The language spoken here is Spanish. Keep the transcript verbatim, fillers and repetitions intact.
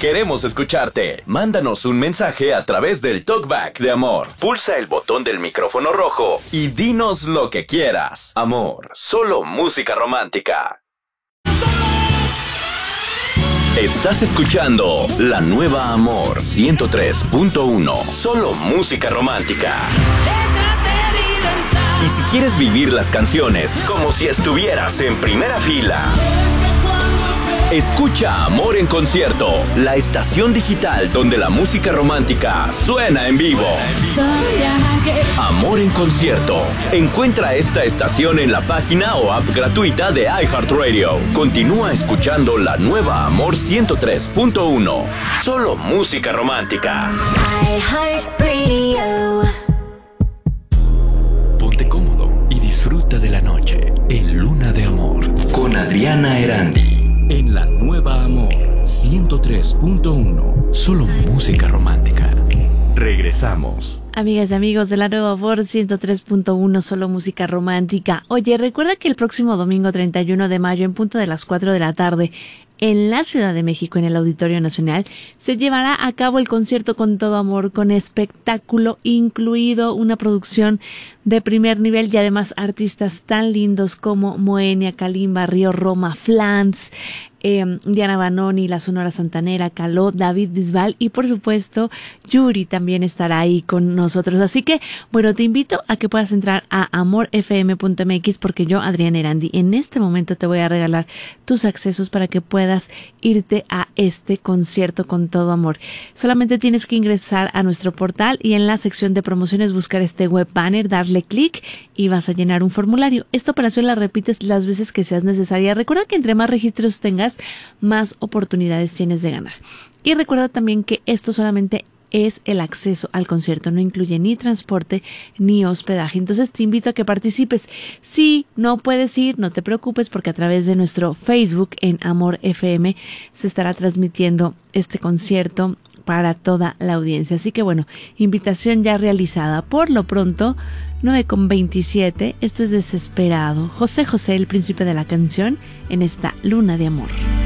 Queremos escucharte. Mándanos un mensaje a través del Talkback de Amor. Pulsa el botón del micrófono rojo y dinos lo que quieras. Amor, solo música romántica. Estás escuchando La Nueva Amor ciento tres punto uno. Solo música romántica. Y si quieres vivir las canciones como si estuvieras en primera fila, escucha Amor en Concierto, la estación digital donde la música romántica suena en vivo. Amor en Concierto. Encuentra esta estación en la página o app gratuita de iHeartRadio. Continúa escuchando La Nueva Amor ciento tres punto uno. Solo música romántica. iHeartRadio. Ponte cómodo y disfruta de la noche en Luna de Amor con Adriana Erandi. En La Nueva Amor ciento tres punto uno. Solo música romántica. Regresamos. Amigas y amigos de La Nueva Amor ciento tres punto uno, solo música romántica. Oye, recuerda que el próximo domingo treinta y uno de mayo, en punto de las cuatro de la tarde, en la Ciudad de México, en el Auditorio Nacional, se llevará a cabo el concierto Con Todo Amor, con espectáculo incluido, una producción de primer nivel y además artistas tan lindos como Moenia, Kalimba, Río Roma, Flans, eh, Diana Banoni, La Sonora Santanera, Caló, David Bisbal y por supuesto Yuri también estará ahí con nosotros. Así que, bueno, te invito a que puedas entrar a amor f m punto m x porque yo, Adriana Erandi, en este momento te voy a regalar tus accesos para que puedas irte a este concierto Con Todo Amor. Solamente tienes que ingresar a nuestro portal y en la sección de promociones buscar este web banner, darle clic y vas a llenar un formulario. Esta operación la repites las veces que seas necesaria. Recuerda que entre más registros tengas, más oportunidades tienes de ganar. Y recuerda también que esto solamente es el acceso al concierto, no incluye ni transporte ni hospedaje. Entonces te invito a que participes. Si no puedes ir, no te preocupes porque a través de nuestro Facebook en Amor F M se estará transmitiendo este concierto para toda la audiencia. Así que bueno, invitación ya realizada. Por lo pronto, nueve con veintisiete, esto es Desesperado. José José, el príncipe de la canción, en esta Luna de Amor.